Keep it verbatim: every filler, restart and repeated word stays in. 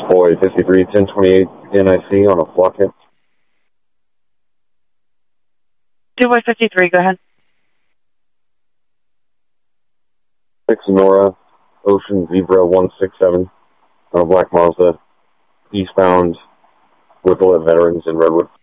Boy fifty-three, ten twenty-eight N I C on a blockhead. Two Boy fifty-three, go ahead. six Nora, Ocean Zebra one six seven on a black Mazda, eastbound, Whipple at Veterans in Redwood.